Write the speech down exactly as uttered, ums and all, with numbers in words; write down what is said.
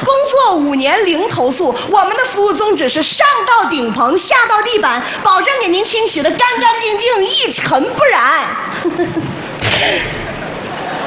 工作五年零投诉，我们的服务宗旨是上到顶棚，下到地板，保证给您清洗的干干净净，一尘不染。